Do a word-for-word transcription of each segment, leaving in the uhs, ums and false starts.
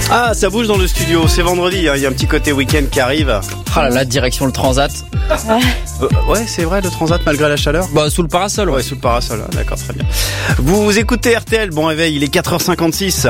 Ah, ça bouge dans le studio, c'est vendredi, hein. Il y a un petit côté week-end qui arrive. Ah là là, direction le Transat. Euh, ouais, c'est vrai, le Transat malgré la chaleur. Bah, sous le parasol, ouais. Ouais, sous le parasol, ah, d'accord, très bien. Vous écoutez R T L, bon réveil, il est quatre heures cinquante-six.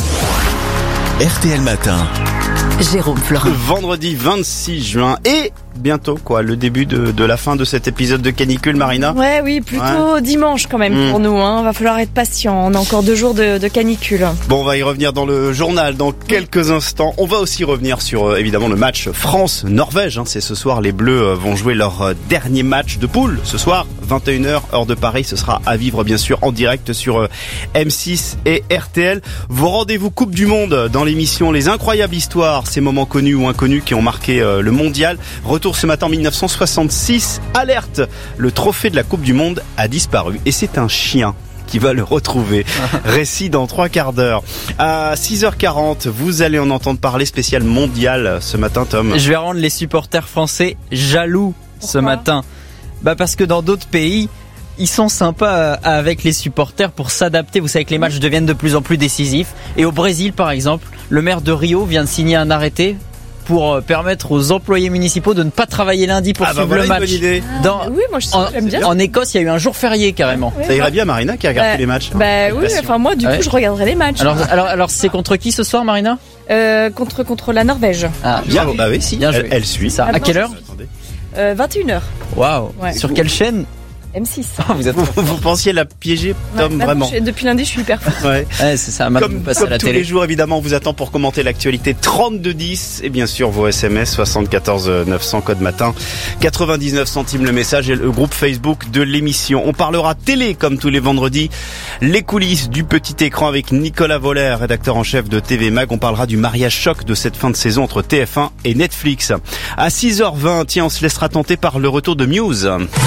R T L Matin. Jérôme Florin. Vendredi vingt-six juin et bientôt quoi, le début de, de la fin de cet épisode de canicule, Marina. Ouais, oui, plutôt ouais. Dimanche quand même mmh. pour nous. Hein. Va falloir être patient. On a encore deux jours de, de canicule. Bon, on va y revenir dans le journal dans quelques instants. On va aussi revenir sur euh, évidemment le match France-Norvège. Hein. C'est ce soir, les Bleus euh, vont jouer leur euh, dernier match de poule. Ce soir, vingt et une heures, heure de Paris. Ce sera à vivre bien sûr en direct sur euh, M six et R T L. Vos rendez-vous Coupe du Monde dans l'émission Les Incroyables Histoires, ces moments connus ou inconnus qui ont marqué euh, le mondial. Retour ce matin en dix-neuf cent soixante-six. Alerte, le trophée de la Coupe du Monde a disparu et c'est un chien qui va le retrouver. Récit dans trois quarts d'heure. À six heures quarante, vous allez en entendre parler, spécial mondial ce matin, Tom. Je vais rendre les supporters français jaloux. Pourquoi ce matin. Bah parce que dans d'autres pays, ils sont sympas avec les supporters pour s'adapter. Vous savez que les matchs deviennent de plus en plus décisifs. Et au Brésil, par exemple, le maire de Rio vient de signer un arrêté pour permettre aux employés municipaux de ne pas travailler lundi pour ah suivre bah voilà le match. Une bonne idée. Dans, ah, oui, moi je sais, en, j'aime bien. En Écosse, il y a eu un jour férié carrément. Ça irait bien, Marina, qui regarde bah, tous les matchs. Bah oui, enfin moi du coup ouais. je regarderai les matchs. Alors, alors, alors c'est contre qui ce soir, Marina? euh, Contre contre la Norvège. Ah bien, bah oui, si. Bien elle, elle suit. Ça. À quelle heure? euh, vingt et une heures. Waouh. Ouais. Sur quelle chaîne? M six. Oh, vous, êtes... vous, vous pensiez la piéger, Tom, ouais, vraiment. Je, depuis lundi, je suis hyper fou. Ouais. Ouais, c'est ça. Comme, comme à la tous télé. Les jours, évidemment, on vous attend pour commenter l'actualité. trente-deux dix et bien sûr vos S M S soixante-quatorze neuf cents code matin, quatre-vingt-dix-neuf centimes le message et le groupe Facebook de l'émission. On parlera télé comme tous les vendredis, les coulisses du petit écran avec Nicolas Voller, rédacteur en chef de T V Mag. On parlera du mariage choc de cette fin de saison entre T F un et Netflix. À six heures vingt, tiens, on se laissera tenter par le retour de Muse.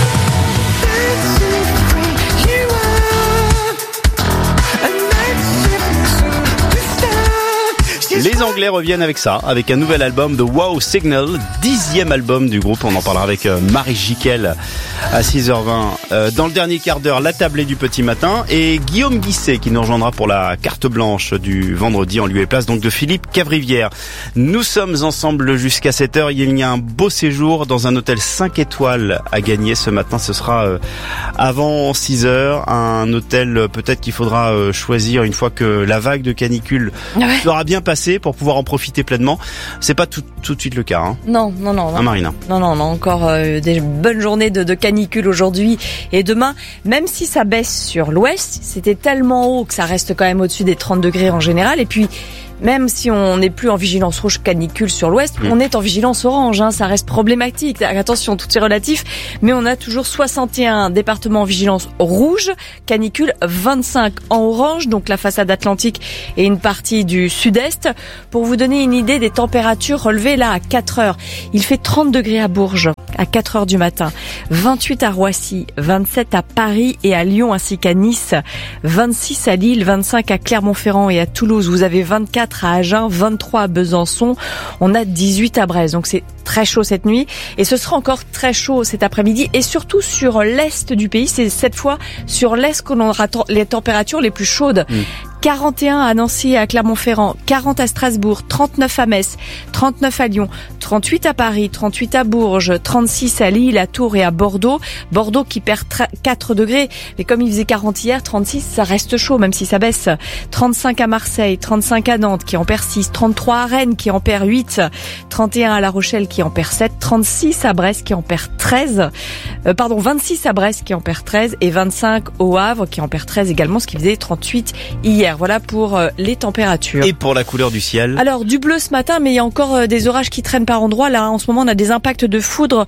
Les Anglais reviennent avec ça, avec un nouvel album, The Wow Signal, dixième album du groupe. On en parlera avec euh, Marie Jiquel à six heures vingt. Euh, dans le dernier quart d'heure, la tablée du petit matin et Guillaume Guisset qui nous rejoindra pour la carte blanche du vendredi en lieu et place donc de Philippe Cavrivière. Nous sommes ensemble jusqu'à sept heures. Il y a un beau séjour dans un hôtel cinq étoiles à gagner ce matin. Ce sera euh, avant six heures. Un hôtel euh, peut-être qu'il faudra euh, choisir une fois que la vague de canicule ouais. sera bien passée pour pouvoir en profiter pleinement. C'est pas tout, tout de suite le cas. Hein. Non, non, non. non. Hein, Marina. Non, non, on a encore euh, des bonnes journées de, de canicule aujourd'hui et demain. Même si ça baisse sur l'ouest, c'était tellement haut que ça reste quand même au-dessus des trente degrés en général. Et puis, même si on n'est plus en vigilance rouge canicule sur l'ouest, mmh. on est en vigilance orange. Hein, ça reste problématique. Attention, tout est relatif. Mais on a toujours soixante et un départements en vigilance rouge, canicule vingt-cinq en orange, donc la façade atlantique et une partie du sud-est. Pour vous donner une idée des températures relevées là à quatre heures. Il fait trente degrés à Bourges à quatre heures du matin, vingt-huit à Roissy, vingt-sept à Paris et à Lyon ainsi qu'à Nice, vingt-six à Lille, vingt-cinq à Clermont-Ferrand et à Toulouse. Vous avez vingt-quatre à Agen, vingt-trois à Besançon. On a dix-huit à Brest. Donc c'est très chaud cette nuit et ce sera encore très chaud cet après-midi et surtout sur l'est du pays. C'est cette fois sur l'est qu'on aura les températures les plus chaudes. Mmh. quarante et un à Nancy et à Clermont-Ferrand, quarante à Strasbourg, trente-neuf à Metz, trente-neuf à Lyon, trente-huit à Paris, trente-huit à Bourges, trente-six à Lille, à Tours et à Bordeaux. Bordeaux qui perd quatre degrés, mais comme il faisait quarante hier, trente-six, ça reste chaud même si ça baisse. trente-cinq à Marseille, trente-cinq à Nantes qui en perd six, trente-trois à Rennes qui en perd huit, trente et un à La Rochelle qui en perd sept, trente-six à Brest qui en perd treize, euh, pardon, vingt-six à Brest qui en perd treize et vingt-cinq au Havre qui en perd treize également, ce qui faisait trente-huit hier. Voilà pour les températures. Et pour la couleur du ciel. Alors du bleu ce matin, mais il y a encore des orages qui traînent par endroits. Là, en ce moment, on a des impacts de foudre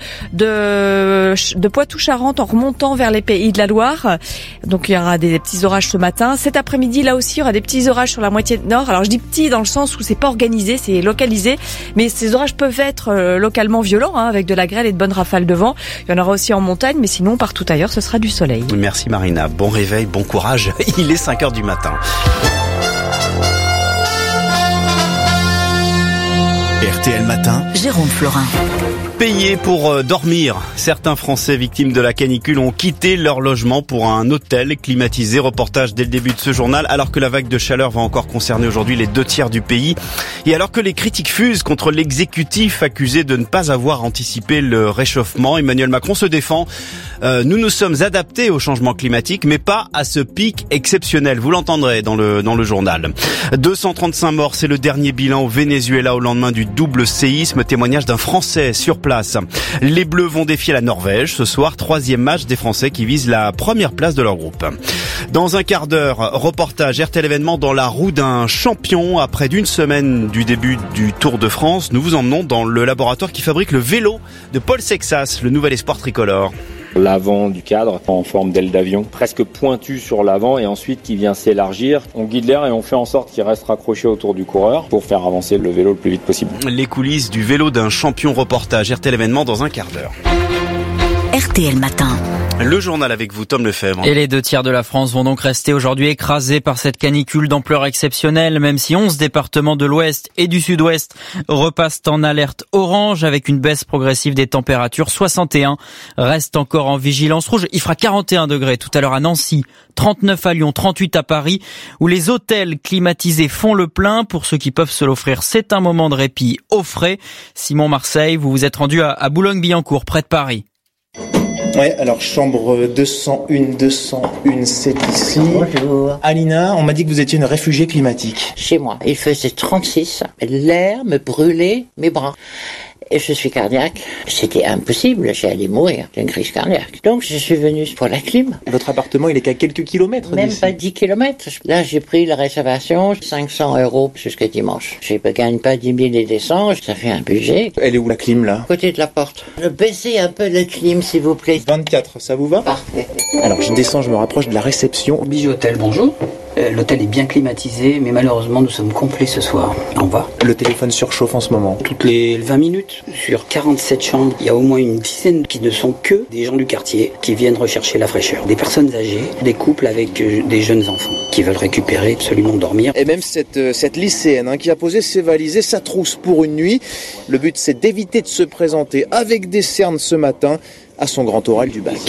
de, de Poitou-Charentes en remontant vers les pays de la Loire. Donc il y aura des petits orages ce matin. Cet après-midi, là aussi, il y aura des petits orages sur la moitié nord. Alors je dis petits dans le sens où c'est pas organisé, c'est localisé, mais ces orages peuvent être localement violents, hein, avec de la grêle et de bonnes rafales de vent. Il y en aura aussi en montagne, mais sinon partout ailleurs, ce sera du soleil. Merci Marina. Bon réveil, bon courage. Il est cinq heures du matin. R T R T L Matin, Jérôme Florin. Payés pour euh, dormir. Certains Français victimes de la canicule ont quitté leur logement pour un hôtel climatisé. Reportage dès le début de ce journal, alors que la vague de chaleur va encore concerner aujourd'hui les deux tiers du pays. Et alors que les critiques fusent contre l'exécutif accusé de ne pas avoir anticipé le réchauffement, Emmanuel Macron se défend. Euh, nous nous sommes adaptés au changement climatique, mais pas à ce pic exceptionnel. Vous l'entendrez dans le, dans le journal. deux cent trente-cinq morts, c'est le dernier bilan au Venezuela au lendemain du double séisme. Témoignage d'un Français sur place. Les Bleus vont défier la Norvège ce soir, troisième match des Français qui visent la première place de leur groupe. Dans un quart d'heure, reportage R T L événement dans la roue d'un champion. Après d'une semaine du début du Tour de France, nous vous emmenons dans le laboratoire qui fabrique le vélo de Paul Sexas, le nouvel espoir tricolore. L'avant du cadre en forme d'aile d'avion, presque pointu sur l'avant et ensuite qui vient s'élargir. On guide l'air et on fait en sorte qu'il reste raccroché autour du coureur pour faire avancer le vélo le plus vite possible. Les coulisses du vélo d'un champion, reportage R T L événement dans un quart d'heure. R T L Matin. Le journal avec vous, Tom Lefebvre. Et les deux tiers de la France vont donc rester aujourd'hui écrasés par cette canicule d'ampleur exceptionnelle, même si onze départements de l'Ouest et du Sud-Ouest repassent en alerte orange avec une baisse progressive des températures. soixante et un restent encore en vigilance rouge. Il fera quarante et un degrés tout à l'heure à Nancy, trente-neuf à Lyon, trente-huit à Paris, où les hôtels climatisés font le plein. Pour ceux qui peuvent se l'offrir, c'est un moment de répit au frais. Simon Marseille, vous vous êtes rendu à, à Boulogne-Billancourt, près de Paris. Ouais, alors chambre deux cent un, deux cent un, c'est ici. Bonjour. Alina, on m'a dit que vous étiez une réfugiée climatique. Chez moi, il faisait trente-six. L'air me brûlait mes bras. Et je suis cardiaque. C'était impossible, j'allais mourir d'une crise cardiaque. Donc je suis venue pour la clim. Votre appartement, il est qu'à quelques kilomètres Même d'ici. pas dix kilomètres. Là, j'ai pris la réservation, cinq cents euros jusqu'à dimanche. Je ne gagne pas dix mille et des cents, ça fait un budget. Elle est où la clim là? Côté de la porte. Je baissez un peu la clim, s'il vous plaît. vingt-quatre, ça vous va? Parfait. Alors je descends, je me rapproche de la réception. Bijou Hôtel, bonjour. Euh, L'hôtel est bien climatisé, mais malheureusement nous sommes complets ce soir. Au revoir. Le téléphone surchauffe en ce moment. Toutes les vingt minutes, sur quarante-sept chambres, il y a au moins une dizaine qui ne sont que des gens du quartier qui viennent rechercher la fraîcheur. Des personnes âgées, des couples avec euh, des jeunes enfants qui veulent récupérer, absolument dormir. Et même cette, euh, cette lycéenne hein, qui a posé ses valises et sa trousse pour une nuit. Le but c'est d'éviter de se présenter avec des cernes ce matin à son grand oral du bac.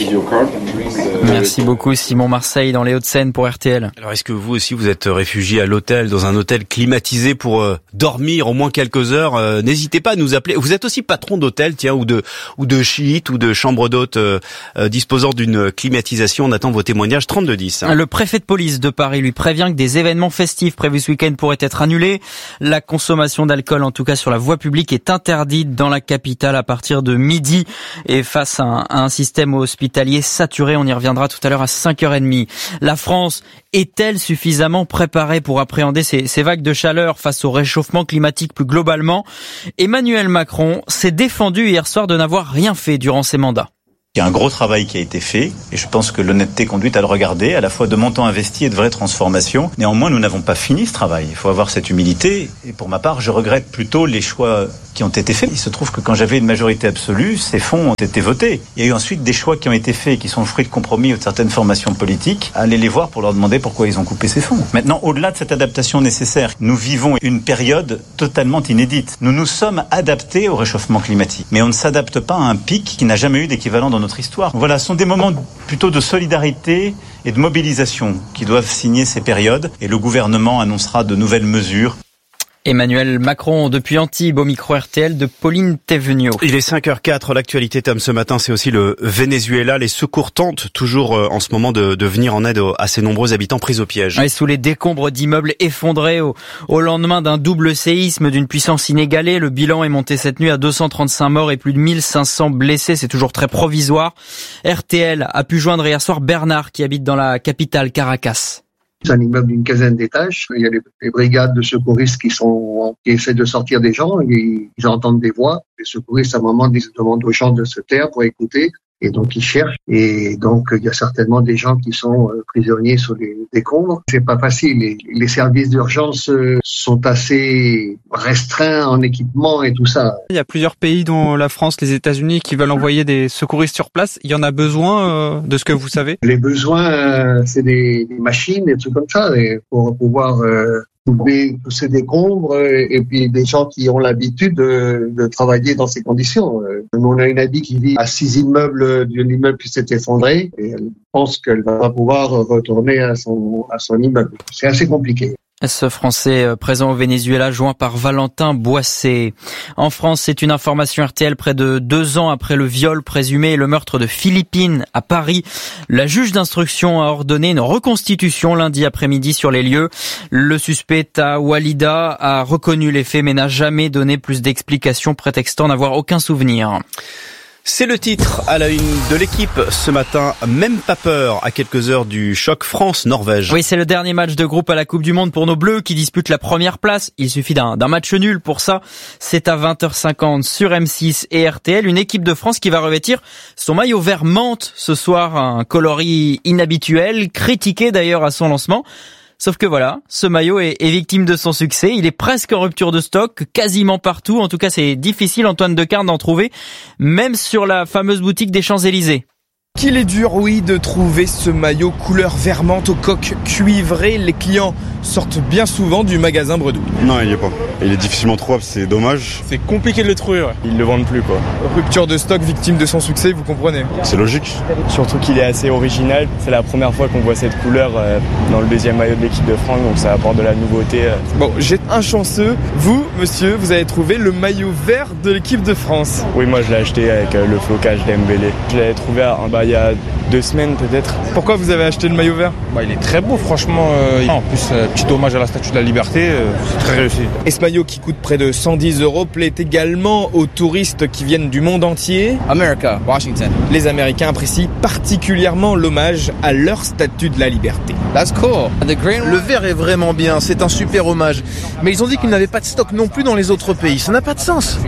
Merci beaucoup Simon Marseille dans les Hauts-de-Seine pour R T L. Alors est-ce que vous aussi vous êtes réfugié à l'hôtel, dans un hôtel climatisé pour euh, dormir au moins quelques heures? euh, N'hésitez pas à nous appeler. Vous êtes aussi patron d'hôtel, tiens, ou de ou de chiites ou de chambre d'hôtes euh, euh, disposant d'une climatisation. On attend vos témoignages trente-deux dix. Hein. Le préfet de police de Paris lui prévient que des événements festifs prévus ce week-end pourraient être annulés. La consommation d'alcool, en tout cas sur la voie publique, est interdite dans la capitale à partir de midi. Et face à un, à un système hospitalier saturé, on y reviendra tout à l'heure à cinq heures trente. La France est-elle suffisamment préparée pour appréhender ces, ces vagues de chaleur face au réchauffement climatique plus globalement? Emmanuel Macron s'est défendu hier soir de n'avoir rien fait durant ses mandats. Il y a un gros travail qui a été fait et je pense que l'honnêteté conduite à le regarder, à la fois de montants investis et de vraies transformations. Néanmoins, nous n'avons pas fini ce travail. Il faut avoir cette humilité et pour ma part, je regrette plutôt les choix qui ont été faits. Il se trouve que quand j'avais une majorité absolue, ces fonds ont été votés. Il y a eu ensuite des choix qui ont été faits et qui sont le fruit de compromis de certaines formations politiques. Allez les voir pour leur demander pourquoi ils ont coupé ces fonds. Maintenant, au-delà de cette adaptation nécessaire, nous vivons une période totalement inédite. Nous nous sommes adaptés au réchauffement climatique. Mais on ne s'adapte pas à un pic qui n'a jamais eu d'équivalent dans notre histoire. Voilà, ce sont des moments plutôt de solidarité et de mobilisation qui doivent signer ces périodes et le gouvernement annoncera de nouvelles mesures. Emmanuel Macron depuis Antibes au micro R T L de Pauline Thévenot. Il est cinq heures quatre, l'actualité Tom ce matin, c'est aussi le Venezuela. Les secours tentent toujours en ce moment de, de venir en aide à ces nombreux habitants pris au piège. Et sous les décombres d'immeubles effondrés au, au lendemain d'un double séisme d'une puissance inégalée, le bilan est monté cette nuit à deux cent trente-cinq morts et plus de mille cinq cents blessés, c'est toujours très provisoire. R T L a pu joindre hier soir Bernard qui habite dans la capitale Caracas. C'est un immeuble d'une quinzaine d'étages. Il y a les, les brigades de secouristes qui sont qui essaient de sortir des gens. Et ils entendent des voix. Les secouristes, à un moment, ils demandent aux gens de se taire pour écouter. Et donc, ils cherchent. Et donc, il y a certainement des gens qui sont euh, prisonniers sous les décombres. C'est pas facile. Les, les services d'urgence euh, sont assez restreints en équipement et tout ça. Il y a plusieurs pays, dont la France, les États-Unis, qui veulent envoyer des secouristes sur place. Il y en a besoin euh, de ce que vous savez? Les besoins, euh, c'est des, des machines, des trucs comme ça, et pour pouvoir euh, soulever tous ces décombres et, et puis des gens qui ont l'habitude de, de travailler dans ces conditions. Nous, on a une amie qui vit à six immeubles d'un immeuble qui s'est effondré et elle pense qu'elle va pas pouvoir retourner à son, à son immeuble. C'est assez compliqué. Ce Français présent au Venezuela, joint par Valentin Boissé. En France, c'est une information R T L près de deux ans après le viol présumé et le meurtre de Philippine à Paris. La juge d'instruction a ordonné une reconstitution lundi après-midi sur les lieux. Le suspect Tawalida a reconnu les faits mais n'a jamais donné plus d'explications, prétextant n'avoir aucun souvenir. C'est le titre à la une de l'équipe ce matin. Même pas peur à quelques heures du choc France-Norvège. Oui, c'est le dernier match de groupe à la Coupe du Monde pour nos Bleus qui disputent la première place. Il suffit d'un, d'un match nul pour ça. C'est à vingt heures cinquante sur M six et R T L. Une équipe de France qui va revêtir son maillot vert menthe ce soir. Un coloris inhabituel, critiqué d'ailleurs à son lancement. Sauf que voilà, ce maillot est, est victime de son succès. Il est presque en rupture de stock, quasiment partout. En tout cas, c'est difficile, Antoine Decarne, d'en trouver, même sur la fameuse boutique des Champs-Élysées. Qu'il est dur, oui, de trouver ce maillot couleur vert menthe aux coques cuivrées. Les clients sortent bien souvent du magasin Bredouille. Non, il n'y est pas. Il est difficilement trouvable, c'est dommage. C'est compliqué de le trouver, ouais. Ils le vendent plus, quoi. Rupture de stock, victime de son succès, vous comprenez. C'est logique. Surtout qu'il est assez original. C'est la première fois qu'on voit cette couleur euh, dans le deuxième maillot de l'équipe de France, donc ça apporte de la nouveauté. Euh. Bon, j'ai un chanceux. Vous, monsieur, vous avez trouvé le maillot vert de l'équipe de France. Oui, moi je l'ai acheté avec euh, le flocage d'Embélé. Je l'avais trouvé à un bail il y a deux semaines peut-être. Pourquoi vous avez acheté le maillot vert? Bah, il est très beau franchement. Euh, en plus, euh, petit hommage à la Statue de la Liberté, euh, c'est très réussi. Et ce maillot qui coûte près de cent dix euros plaît également aux touristes qui viennent du monde entier. America, Washington. Les Américains apprécient particulièrement l'hommage à leur Statue de la Liberté. That's cool. The green... Le vert est vraiment bien, c'est un super hommage. Mais ils ont dit qu'ils n'avaient pas de stock non plus dans les autres pays. Ça n'a pas de sens.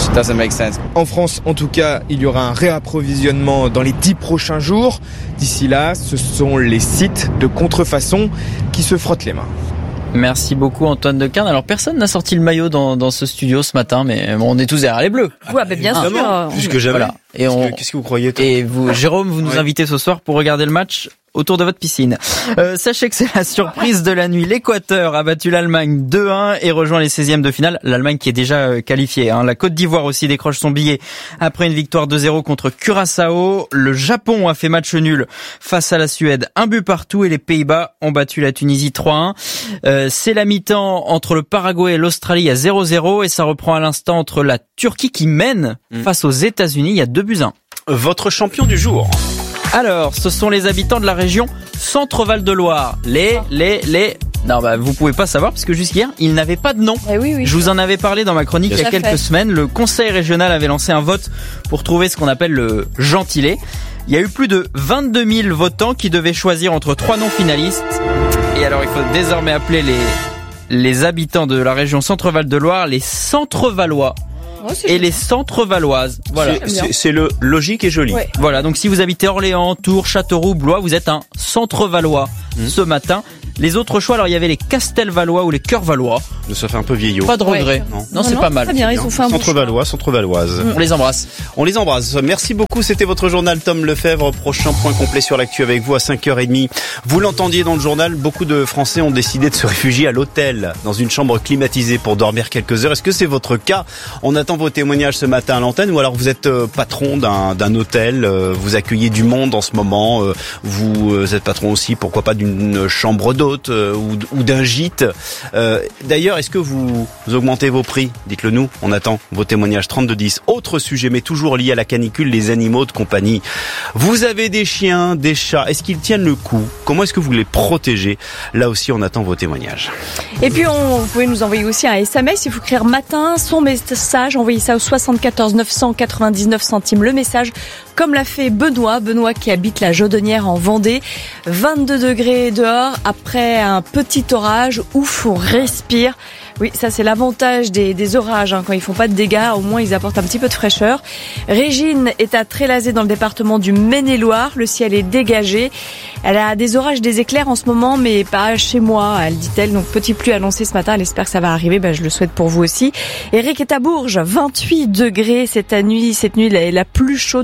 En France, en tout cas, il y aura un réapprovisionnement dans les dix prochains jours. D'ici là, ce sont les sites de contrefaçon qui se frottent les mains. Merci beaucoup Antoine Decarne. Alors personne n'a sorti le maillot dans, dans ce studio ce matin, mais bon, on est tous derrière les Bleus. Ouais, bah bien ah, sûr. Plus que jamais. Voilà. Et on... Qu'est-ce que vous croyez toi? Et vous, Jérôme, vous nous ouais. invitez ce soir pour regarder le match autour de votre piscine. Euh, sachez que c'est la surprise de la nuit. L'Équateur a battu l'Allemagne deux un et rejoint les seizièmes de finale. L'Allemagne qui est déjà qualifiée. Hein. La Côte d'Ivoire aussi décroche son billet après une victoire deux zéro contre Curaçao. Le Japon a fait match nul face à la Suède, un but partout, et les Pays-Bas ont battu la Tunisie trois un. Euh, c'est la mi-temps entre le Paraguay et l'Australie à zéro zéro et ça reprend à l'instant entre la Turquie qui mène mmh. face aux États-Unis. Il y a deux buts à un. Votre champion du jour. Alors, ce sont les habitants de la région Centre-Val de Loire. Les, les, les... Non, bah, vous pouvez pas savoir parce que jusqu'hier, ils n'avaient pas de nom. Eh oui, oui. Je vous en avais parlé dans ma chronique il y a quelques fait. semaines. Le conseil régional avait lancé un vote pour trouver ce qu'on appelle le gentilé. Il y a eu plus de vingt-deux mille votants qui devaient choisir entre trois noms finalistes. Et alors, il faut désormais appeler les, les habitants de la région Centre-Val de Loire les Centre-Valois. Oh, et les Centre-Valoises. Voilà. C'est, c'est, c'est le logique et joli. Ouais. Voilà. Donc si vous habitez Orléans, Tours, Châteauroux, Blois, vous êtes un Centre-Valois mmh. ce matin. Les autres choix, alors il y avait les Castelvalois ou les Cœur-Valois. Ça fait un peu vieillot. Pas de regret. Ouais. Non, non, non, c'est non, pas mal. Très bien, ils ont fait un Centre-Valois, Centre-Valoise. Mmh. On les embrasse. On les embrasse. Merci beaucoup. C'était votre journal Tom Lefebvre. Prochain point complet sur l'actu avec vous à cinq heures trente. Vous l'entendiez dans le journal, beaucoup de Français ont décidé de se réfugier à l'hôtel, dans une chambre climatisée pour dormir quelques heures. Est-ce que c'est votre cas? On attend vos témoignages ce matin à l'antenne, ou alors vous êtes patron d'un, d'un hôtel, vous accueillez du monde en ce moment, vous êtes patron aussi, pourquoi pas, d'une chambre d'hôte ou, ou d'un gîte. Euh, d'ailleurs, est-ce que vous, vous augmentez vos prix? Dites-le nous, on attend vos témoignages. Trente-deux dix. Autre sujet, mais toujours lié à la canicule, les animaux de compagnie. Vous avez des chiens, des chats, est-ce qu'ils tiennent le coup? Comment est-ce que vous les protégez? Là aussi, on attend vos témoignages. Et puis, on, vous pouvez nous envoyer aussi un S M S, il faut écrire matin, son message, envoyez ça au soixante-quatorze neuf cent quatre-vingt-dix-neuf centimes le message, comme l'a fait Benoît, Benoît qui habite la Jodonnière en Vendée. vingt-deux degrés dehors, après un petit orage, ouf, on respire. Oui, ça c'est l'avantage des, des orages, hein. Quand ils font pas de dégâts, au moins ils apportent un petit peu de fraîcheur. Régine est à Trélazé dans le département du Maine-et-Loire, le ciel est dégagé. Elle a des orages, des éclairs en ce moment, mais pas chez moi, elle dit-elle. Donc petit pluie annoncée ce matin, elle espère que ça va arriver, ben, je le souhaite pour vous aussi. Eric est à Bourges, vingt-huit degrés cette nuit, cette nuit la, la plus chaude, nous dit-il.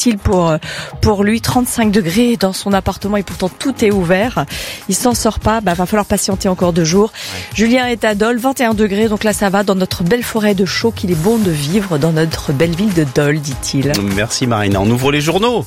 difficile pour pour lui. trente-cinq degrés dans son appartement et pourtant tout est ouvert. Il s'en sort pas. Bah, va falloir patienter encore deux jours. Ouais. Julien est à Dole, vingt et un degrés. Donc là, ça va dans notre belle forêt de chaux qu'il est bon de vivre dans notre belle ville de Dole, dit-il. Merci Marina. On ouvre les journaux.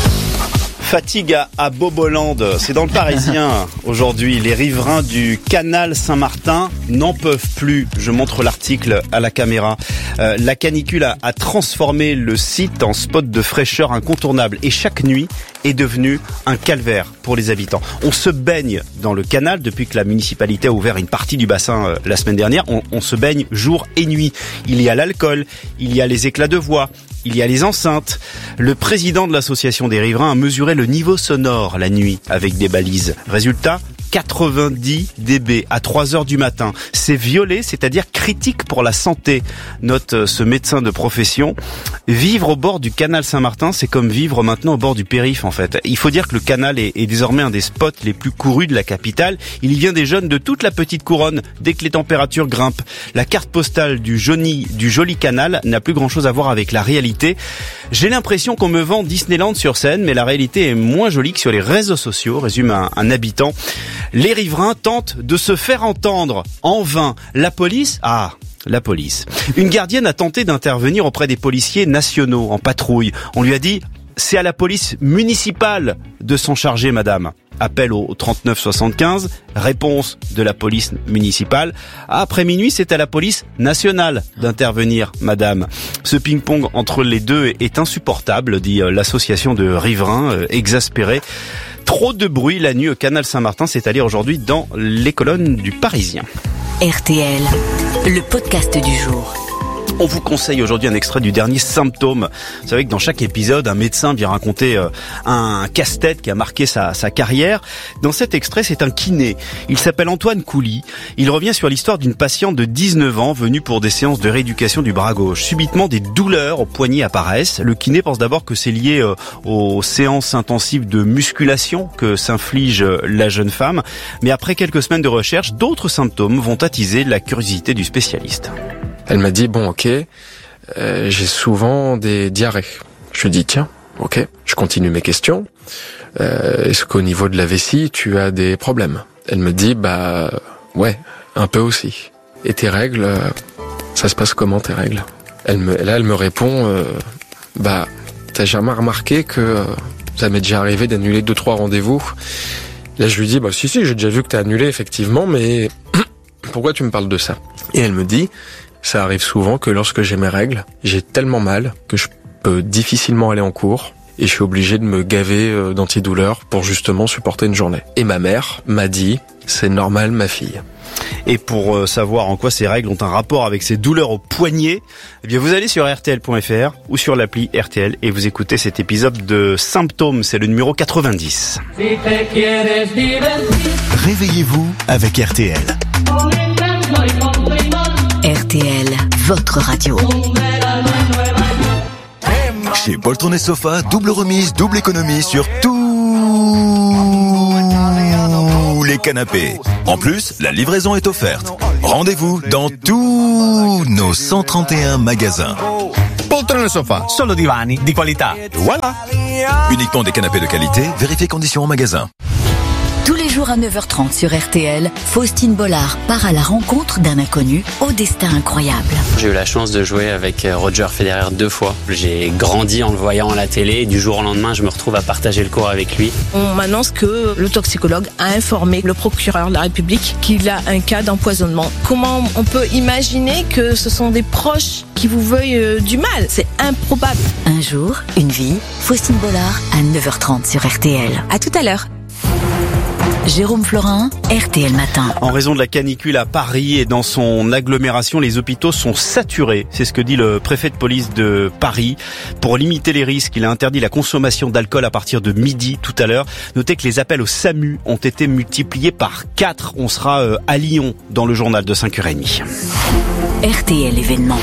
Fatigue à, à Boboland, c'est dans le Parisien aujourd'hui. Les riverains du canal Saint-Martin n'en peuvent plus. Je montre l'article à la caméra. Euh, la canicule a, a transformé le site en spot de fraîcheur incontournable et chaque nuit est devenu un calvaire pour les habitants. On se baigne dans le canal depuis que la municipalité a ouvert une partie du bassin euh, la semaine dernière. On, on se baigne jour et nuit. Il y a l'alcool, il y a les éclats de voix, il y a les enceintes. Le président de l'association des riverains a mesuré le niveau sonore la nuit avec des balises. Résultat, quatre-vingt-dix décibels à trois heures du matin. C'est violé, c'est-à-dire critique pour la santé, note ce médecin de profession. Vivre au bord du canal Saint-Martin, c'est comme vivre maintenant au bord du périph' en fait. Il faut dire que le canal est, est désormais un des spots les plus courus de la capitale. Il y vient des jeunes de toute la petite couronne dès que les températures grimpent. La carte postale du joli, du joli canal n'a plus grand-chose à voir avec la réalité. J'ai l'impression qu'on me vend Disneyland sur scène, mais la réalité est moins jolie que sur les réseaux sociaux, résume un, un habitant. Les riverains tentent de se faire entendre. En vain. La police... Ah, la police. Une gardienne a tenté d'intervenir auprès des policiers nationaux en patrouille. On lui a dit... C'est à la police municipale de s'en charger, madame. Appel au trente-neuf soixante-quinze. Réponse de la police municipale. Après minuit, c'est à la police nationale d'intervenir, madame. Ce ping-pong entre les deux est insupportable, dit l'association de riverains exaspérés. Trop de bruit la nuit au canal Saint-Martin, c'est à lire aujourd'hui dans les colonnes du Parisien. R T L, le podcast du jour. On vous conseille aujourd'hui un extrait du dernier Symptômes. Vous savez que dans chaque épisode, un médecin vient raconter euh, un casse-tête qui a marqué sa, sa carrière. Dans cet extrait, c'est un kiné. Il s'appelle Antoine Coulis. Il revient sur l'histoire d'une patiente de dix-neuf ans venue pour des séances de rééducation du bras gauche. Subitement, des douleurs au poignet apparaissent. Le kiné pense d'abord que c'est lié euh, aux séances intensives de musculation que s'inflige euh, la jeune femme. Mais après quelques semaines de recherche, d'autres symptômes vont attiser la curiosité du spécialiste. Elle m'a dit, bon ok, euh, j'ai souvent des diarrhées. Je lui dis, tiens, ok, je continue mes questions. Euh, est-ce qu'au niveau de la vessie, tu as des problèmes? Elle me dit, bah ouais, un peu aussi. Et tes règles, euh, ça se passe comment tes règles? Elle me, là, elle me répond, euh, bah t'as jamais remarqué que euh, ça m'est déjà arrivé d'annuler deux trois rendez-vous? Là, je lui dis, bah si si, j'ai déjà vu que t'as annulé effectivement, mais pourquoi tu me parles de ça? Et elle me dit, ça arrive souvent que lorsque j'ai mes règles, j'ai tellement mal que je peux difficilement aller en cours et je suis obligé de me gaver d'antidouleurs pour justement supporter une journée. Et ma mère m'a dit, c'est normal ma fille. Et pour savoir en quoi ces règles ont un rapport avec ces douleurs au poignet, eh bien vous allez sur R T L point F R ou sur l'appli R T L et vous écoutez cet épisode de Symptômes, c'est le numéro quatre-vingt-dix. Réveillez-vous avec R T L. R T L, votre radio. Chez Poltron et Sofa, double remise, double économie sur tous les canapés. En plus, la livraison est offerte. Rendez-vous dans tous nos cent trente et un magasins. Poltron et Sofa, solo divani di qualità. Voilà. Uniquement des canapés de qualité, vérifiez conditions en magasin. Tous les jours à neuf heures trente sur R T L, Faustine Bollard part à la rencontre d'un inconnu au destin incroyable. J'ai eu la chance de jouer avec Roger Federer deux fois. J'ai grandi en le voyant à la télé et du jour au lendemain, je me retrouve à partager le court avec lui. On m'annonce que le toxicologue a informé le procureur de la République qu'il a un cas d'empoisonnement. Comment on peut imaginer que ce sont des proches qui vous veuillent du mal? C'est improbable. Un jour, une vie, Faustine Bollard à neuf heures trente sur R T L. À tout à l'heure. Jérôme Florin, R T L Matin. En raison de la canicule à Paris et dans son agglomération, les hôpitaux sont saturés. C'est ce que dit le préfet de police de Paris. Pour limiter les risques, il a interdit la consommation d'alcool à partir de midi tout à l'heure. Notez que les appels au SAMU ont été multipliés par quatre. On sera à Lyon dans le journal de cinq heures trente. R T L événement.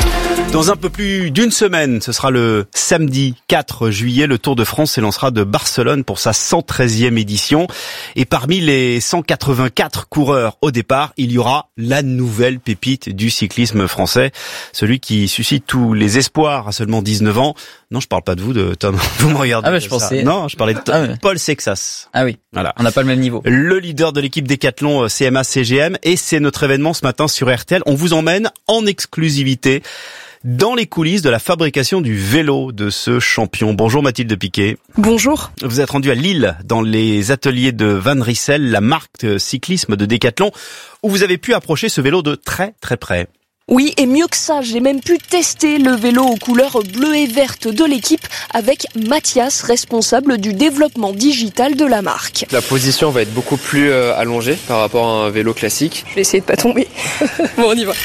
Dans un peu plus d'une semaine, ce sera le samedi quatre juillet, le Tour de France s'élancera de Barcelone pour sa cent treizième édition. Et parmi les cent quatre-vingt-quatre coureurs au départ, il y aura la nouvelle pépite du cyclisme français, celui qui suscite tous les espoirs à seulement dix-neuf ans. Non, je parle pas de vous, de Tom. Vous me regardez. Ah bah je ça. pensais. Non, je parlais de Tom. Ah ouais. Paul Sexas. Ah oui. Voilà. On n'a pas le même niveau. Le leader de l'équipe Décathlon C M A C G M, et c'est notre événement ce matin sur R T L. On vous emmène en exclusivité dans les coulisses de la fabrication du vélo de ce champion. Bonjour Mathilde Piquet. Bonjour. Vous êtes rendu à Lille, dans les ateliers de Van Rissel, la marque de cyclisme de Décathlon, où vous avez pu approcher ce vélo de très très près. Oui, et mieux que ça, j'ai même pu tester le vélo aux couleurs bleues et vertes de l'équipe avec Mathias, responsable du développement digital de la marque. La position va être beaucoup plus euh, allongée par rapport à un vélo classique. Je vais essayer de pas tomber. Bon, on y va.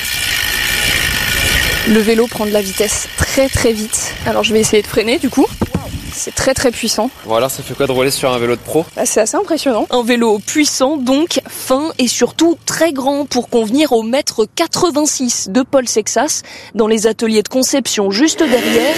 Le vélo prend de la vitesse très très vite. Alors je vais essayer de freiner du coup. C'est très très puissant. Voilà, ça fait quoi de rouler sur un vélo de pro ? Bah, c'est assez impressionnant. Un vélo puissant donc, fin et surtout très grand pour convenir au mètre quatre-vingt-six de Paul Sexas dans les ateliers de conception juste derrière.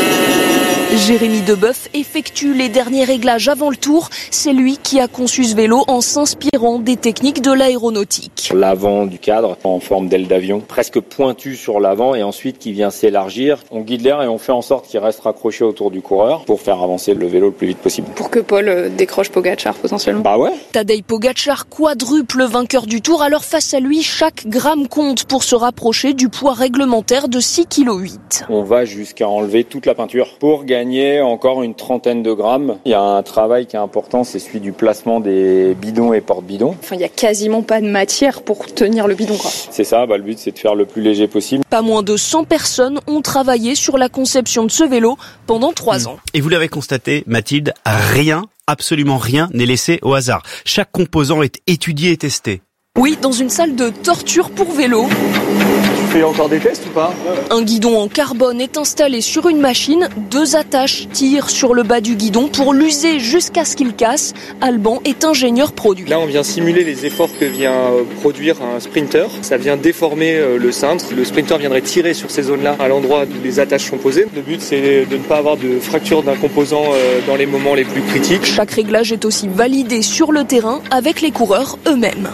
Jérémy Deboeuf effectue les derniers réglages avant le tour. C'est lui qui a conçu ce vélo en s'inspirant des techniques de l'aéronautique. L'avant du cadre en forme d'aile d'avion, presque pointu sur l'avant et ensuite qui vient s'élargir. On guide l'air et on fait en sorte qu'il reste raccroché autour du coureur pour faire avancer le vélo le plus vite possible. Pour que Paul décroche Pogacar potentiellement. Bah ouais. Tadej Pogacar, quadruple vainqueur du Tour, alors face à lui, chaque gramme compte pour se rapprocher du poids réglementaire de six virgule huit kilos. On va jusqu'à enlever toute la peinture pour gagner encore une trentaine de grammes. Il y a un travail qui est important, c'est celui du placement des bidons et porte-bidons. Enfin, il y a quasiment pas de matière pour tenir le bidon, quoi. C'est ça, bah, le but c'est de faire le plus léger possible. Pas moins de cent personnes ont travaillé sur la conception de ce vélo pendant trois ans. Et vous l'avez constaté, Mathilde, rien, absolument rien n'est laissé au hasard. Chaque composant est étudié et testé. Oui, dans une salle de torture pour vélo. Tu fais encore des tests ou pas ? Un guidon en carbone est installé sur une machine. Deux attaches tirent sur le bas du guidon pour l'user jusqu'à ce qu'il casse. Alban est ingénieur produit. Là, on vient simuler les efforts que vient produire un sprinter. Ça vient déformer le cintre. Le sprinter viendrait tirer sur ces zones-là à l'endroit où les attaches sont posées. Le but, c'est de ne pas avoir de fracture d'un composant dans les moments les plus critiques. Chaque réglage est aussi validé sur le terrain avec les coureurs eux-mêmes.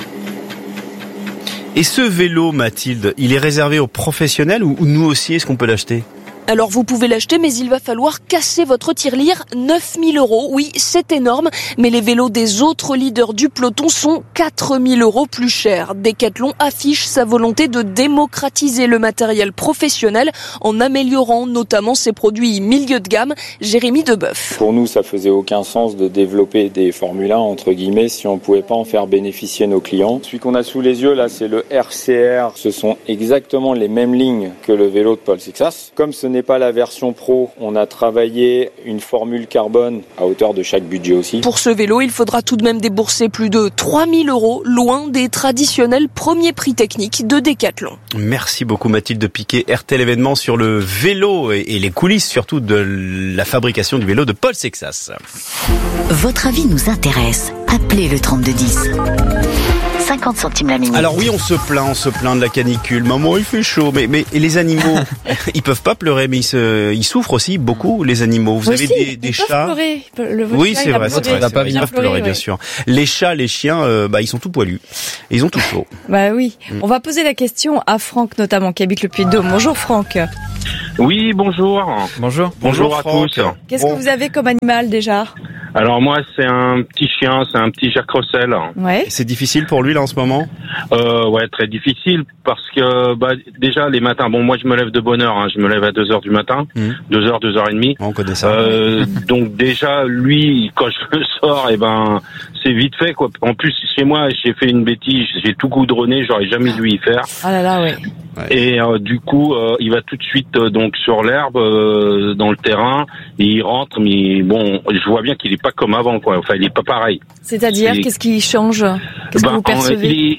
Et ce vélo, Mathilde, il est réservé aux professionnels ou nous aussi, est-ce qu'on peut l'acheter ? Alors vous pouvez l'acheter, mais il va falloir casser votre tirelire. neuf mille euros, oui, c'est énorme, mais les vélos des autres leaders du peloton sont quatre mille euros plus chers. Décathlon affiche sa volonté de démocratiser le matériel professionnel en améliorant notamment ses produits milieu de gamme. Jérémy Deboeuf. Pour nous, ça faisait aucun sens de développer des Formule un, entre guillemets, si on pouvait pas en faire bénéficier nos clients. Celui qu'on a sous les yeux, là, c'est le R C R. Ce sont exactement les mêmes lignes que le vélo de Paul Sexas. Comme ce n'est pas la version pro, on a travaillé une formule carbone à hauteur de chaque budget aussi. Pour ce vélo, il faudra tout de même débourser plus de trois mille euros, loin des traditionnels premiers prix techniques de Décathlon. Merci beaucoup Mathilde Piquet. R T L événement sur le vélo et les coulisses surtout de la fabrication du vélo de Paul Sexas. Votre avis nous intéresse. Appelez le trente-deux dix. cinquante centimes la minute. Alors oui, on se plaint, on se plaint de la canicule. Maman, il fait chaud. Mais, mais et les animaux, ils peuvent pas pleurer, mais ils, se, ils souffrent aussi beaucoup, les animaux. Vous aussi, avez des, des ils chats. Peuvent pleurer. Le Oui, c'est vrai, c'est vrai. Ils Ils peuvent pleurer, pleurer, bien oui. sûr. Les chats, les chiens, euh, bah ils sont tout poilus. Et ils ont tout chaud. Bah oui. Mm. On va poser la question à Franck notamment, qui habite le Puy-de-Dôme. Bonjour Franck. Oui, bonjour. Bonjour. Bonjour à Franck. tous. Qu'est-ce que vous avez comme animal déjà ? Alors moi, c'est un petit chien, c'est un petit Jacques Russell. Ouais. C'est difficile pour lui là en ce moment. Euh, ouais, très difficile parce que bah déjà les matins. Bon, moi je me lève de bonne heure. Hein, je me lève à deux heures du matin, deux heures, deux heures et demie. On connaît ça. Euh, donc déjà lui, quand je le sors, et ben c'est vite fait quoi. En plus chez moi, j'ai fait une bêtise, j'ai tout goudronné, j'aurais jamais dû y faire. Ah là là, ouais. Et euh, du coup, euh, il va tout de suite euh, donc sur l'herbe, euh, dans le terrain, et il rentre. Mais bon, je vois bien qu'il est pas comme avant, quoi. Enfin, il est pas pareil. C'est-à-dire, Et- qu'est-ce qui change ? Qu'est-ce Ben, que vous percevez ? il est-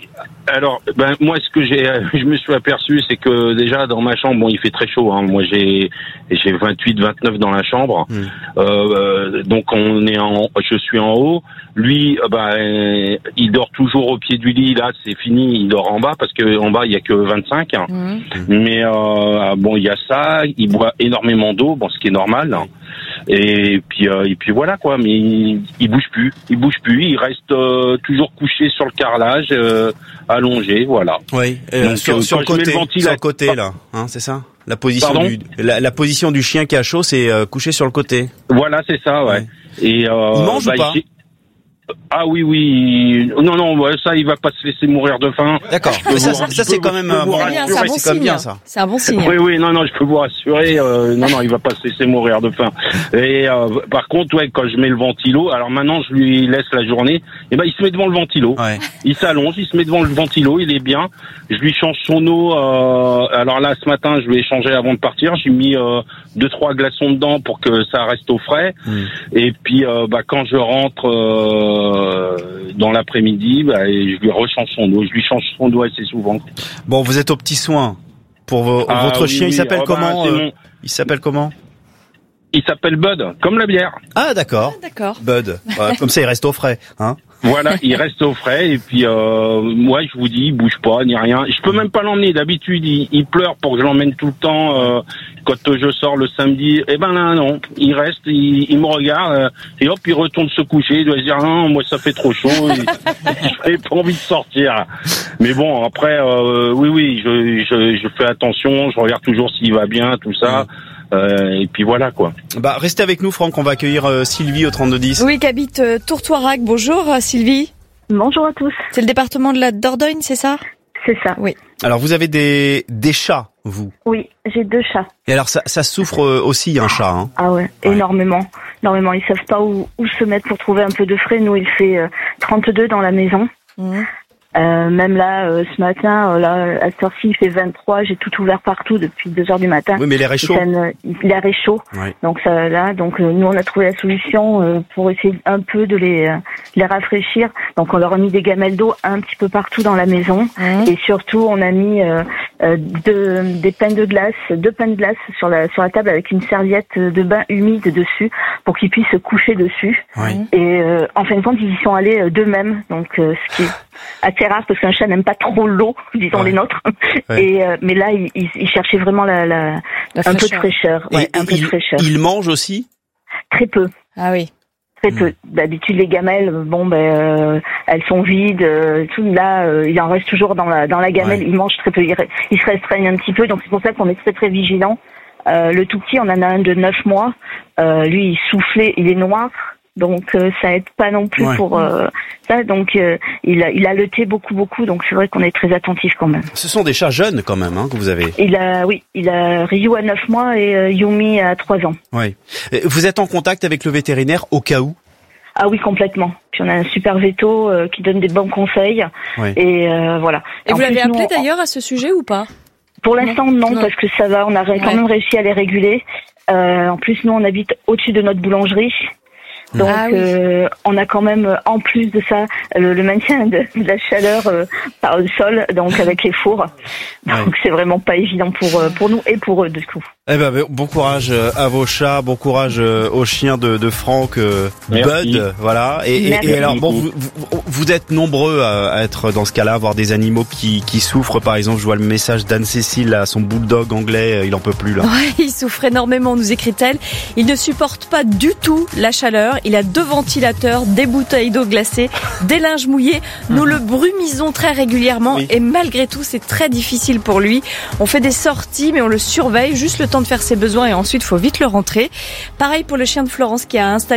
Alors, ben moi, ce que j'ai, je me suis aperçu, c'est que déjà dans ma chambre, bon, il fait très chaud. Hein. Moi, j'ai, j'ai vingt-huit, vingt-neuf dans la chambre. Mmh. Euh, donc, on est en, je suis en haut. Lui, ben, il dort toujours au pied du lit. Là, c'est fini. Il dort en bas parce que en bas, il y a que vingt-cinq. Hein. Mmh. Mais euh, bon, il y a ça. Il boit énormément d'eau, bon, ce qui est normal. Hein. Et puis, euh, et puis voilà quoi. Mais il, il bouge plus. Il bouge plus. Il reste euh, toujours couché sur le carrelage. Euh, allongé, voilà. Oui, euh, Donc, sur, euh, sur, le côté, le ventil, sur le côté, là, hein, c'est ça. La position du, la, la position du chien qui a chaud, c'est euh, couché sur le côté. Voilà, c'est ça, ouais. ouais. Et euh, il mange bah, ou pas il... Ah oui, oui. Non, non, ça, il va pas se laisser mourir de faim. D'accord. Mais ça, ça, ça c'est quand même un bon, c'est un bon signe. Bien, ça. C'est un bon signe. Oui, oui, non, non, je peux vous rassurer. Euh, non, non, il va pas se laisser mourir de faim. Et euh, par contre, ouais, quand je mets le ventilo, alors maintenant, je lui laisse la journée. Et ben, il se met devant le ventilo. Ouais. Il s'allonge, il se met devant le ventilo, il est bien. Je lui change son eau. Euh, alors là, ce matin, je lui ai changé avant de partir. J'ai mis euh, deux, trois glaçons dedans pour que ça reste au frais. Mmh. Et puis, euh, bah, quand je rentre. Euh, dans l'après-midi, bah, et je lui rechange son eau. Je lui change son eau assez souvent. Bon, vous êtes aux petits soins pour vo- ah, votre oui, chien. Oui. Il s'appelle oh, comment bah, euh, mon... Il s'appelle comment Il s'appelle Bud, comme la bière. Ah d'accord. Ah, d'accord. Bud. Voilà, comme ça, il reste au frais, hein. Voilà, il reste au frais et puis euh, moi je vous dis, il bouge pas ni rien. Je peux même pas l'emmener. D'habitude, il, il pleure pour que je l'emmène tout le temps. Euh, quand je sors le samedi, eh ben là non, il reste, il, il me regarde euh, et hop, il retourne se coucher. Il doit se dire non, moi ça fait trop chaud. Je n'ai pas envie de sortir. Mais bon, après, euh, oui, oui, je, je, je fais attention. Je regarde toujours s'il va bien, tout ça. Euh, et puis voilà quoi. Bah restez avec nous Franck, on va accueillir euh, Sylvie au trente-deux dix. Oui, qui habite euh, Tourtoirac. Bonjour euh, Sylvie. Bonjour à tous. C'est le département de la Dordogne, c'est ça? C'est ça. Oui. Alors vous avez des des chats, vous? Oui, j'ai deux chats. Et alors ça ça souffre euh, aussi un chat, hein? Ah ouais, ouais, énormément. Énormément, ils savent pas où où se mettre pour trouver un peu de frais. Nous, il fait euh, trente-deux dans la maison. Mmh. Euh, même là, euh, ce matin, euh, là, à cette heure-ci, il fait vingt-trois. J'ai tout ouvert partout depuis deux heures du matin. Oui, mais l'air est chaud. L'air est chaud. Ouais. Donc ça, là, donc euh, nous, on a trouvé la solution euh, pour essayer un peu de les, euh, les rafraîchir. Donc on leur a mis des gamelles d'eau un petit peu partout dans la maison. Mmh. Et surtout, on a mis euh, euh, deux, des pains de glace, deux pains de glace sur la sur la table avec une serviette de bain humide dessus pour qu'ils puissent se coucher dessus. Ouais. Et euh, en fin de compte, ils y sont allés d'eux-mêmes. Donc euh, ce qui est assez rare parce qu'un chat n'aime pas trop l'eau, disons ouais. les nôtres. Ouais. Et euh, mais là, il, il, il cherchait vraiment la, la, la un peu de fraîcheur. Ouais, et, un et peu il, de fraîcheur. Il mange aussi? Très peu. Ah oui. Très mmh. peu. D'habitude, les gamelles, bon ben, euh, elles sont vides. Euh, tout là, euh, il en reste toujours dans la dans la gamelle. Ouais. Il mange très peu. Il, il se restreigne un petit peu. Donc c'est pour ça qu'on est très très vigilant. Euh, le tout petit, on en a un de neuf mois. Euh, lui, il soufflait. Il est noir. Donc euh, ça aide pas non plus ouais. pour euh, ça. Donc euh, il a il a allaité beaucoup beaucoup. Donc c'est vrai qu'on est très attentif quand même. Ce sont des chats jeunes quand même hein, que vous avez. Il a oui, il a Ryu à neuf mois et euh, Yumi à trois ans. Oui. Vous êtes en contact avec le vétérinaire au cas où? Ah oui, complètement. Puis on a un super véto euh, qui donne des bons conseils. Ouais. Et euh, voilà. Et en vous l'avez appelé nous, d'ailleurs à ce sujet ou pas? Pour l'instant non, non, parce que ça va. On a quand ouais. même réussi à les réguler. Euh, en plus, nous on habite au-dessus de notre boulangerie. Donc ah oui. euh, on a quand même en plus de ça le, le maintien de, de la chaleur euh, par le sol, donc avec les fours. Donc ouais. c'est vraiment pas évident pour pour nous et pour eux du coup. Eh ben bon courage à vos chats, bon courage aux chiens de, de Franck, euh, Bud, voilà. Et, et, et alors bon, vous, vous, vous êtes nombreux à, à être dans ce cas-là, avoir des animaux qui qui souffrent. Par exemple, je vois le message d'Anne-Cécile à son bulldog anglais, il en peut plus là. Ouais, il souffre énormément, nous écrit-elle. Il ne supporte pas du tout la chaleur. Il a deux ventilateurs, des bouteilles d'eau glacée, des linges mouillés. Nous le brumisons très régulièrement oui. et malgré tout, c'est très difficile pour lui. On fait des sorties, mais on le surveille, juste le temps de faire ses besoins et ensuite, il faut vite le rentrer. Pareil pour le chien de Florence qui a installé